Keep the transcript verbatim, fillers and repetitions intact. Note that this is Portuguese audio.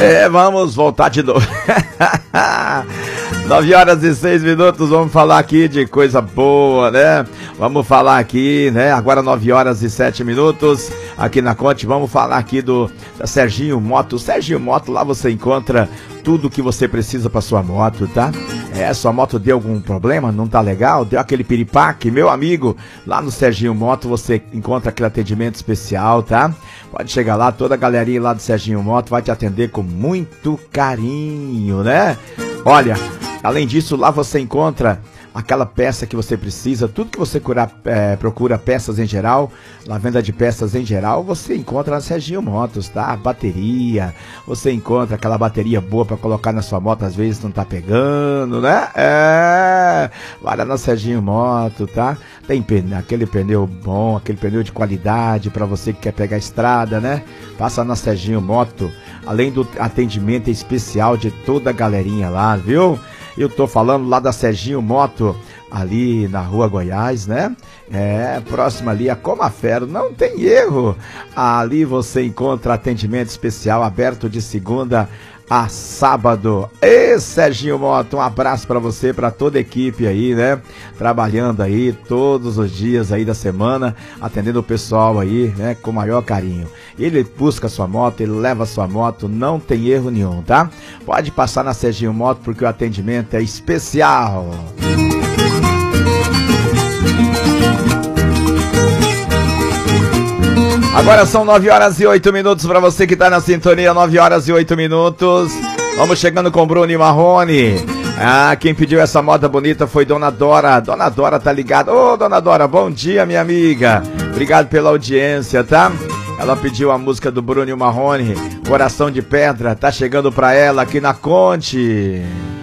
É, vamos voltar de novo. nove horas e seis minutos, vamos falar aqui de coisa boa, né? Vamos falar aqui, né? Agora nove horas e sete minutos, aqui na Conte, vamos falar aqui do da Serginho Moto. Serginho Moto, lá você encontra tudo que você precisa para sua moto, tá? É, sua moto deu algum problema? Não tá legal? Deu aquele piripaque? Meu amigo, lá no Serginho Moto você encontra aquele atendimento especial, tá? Pode chegar lá, toda a galerinha lá do Serginho Moto vai te atender com muito carinho, né? Olha, além disso, lá você encontra aquela peça que você precisa, tudo que você cura, é, procura peças em geral, na venda de peças em geral, você encontra na Serginho Motos, tá? Bateria, você encontra aquela bateria boa para colocar na sua moto, às vezes não tá pegando, né? É, vai lá na Serginho Moto, tá? Tem pneu, aquele pneu bom, aquele pneu de qualidade para você que quer pegar a estrada, né? Passa na Serginho Moto, além do atendimento especial de toda a galerinha lá, viu? Eu tô falando lá da Serginho Moto, ali na Rua Goiás, né? É, próximo ali a Comafero, não tem erro. Ali você encontra atendimento especial aberto de segunda a sábado. Ê, Serginho Moto, um abraço pra você, pra toda a equipe aí, né? Trabalhando aí todos os dias aí da semana, atendendo o pessoal aí, né? Com o maior carinho. Ele busca a sua moto, ele leva a sua moto, não tem erro nenhum, tá? Pode passar na Serginho Moto porque o atendimento é especial. Agora são nove horas e oito minutos para você que tá na sintonia, nove horas e oito minutos. Vamos chegando com Bruno e Marrone. Ah, quem pediu essa moda bonita foi Dona Dora. Dona Dora tá ligada. Ô, Dona Dora, bom dia, minha amiga. Obrigado pela audiência, tá? Ela pediu a música do Bruno e Marrone, Coração de Pedra. Tá chegando pra ela aqui na Conte.